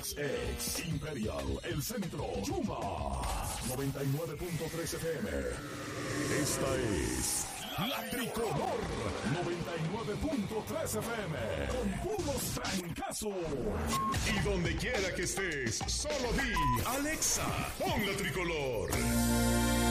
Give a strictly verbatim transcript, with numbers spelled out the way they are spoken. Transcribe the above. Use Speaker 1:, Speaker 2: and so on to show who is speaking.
Speaker 1: X X Imperial, El Centro, Yuma, noventa y nueve punto tres F M. Esta es La Tricolor, noventa y nueve punto tres F M, con puros trancazos.
Speaker 2: Y donde quiera que estés, solo di, Alexa, pon La Tricolor.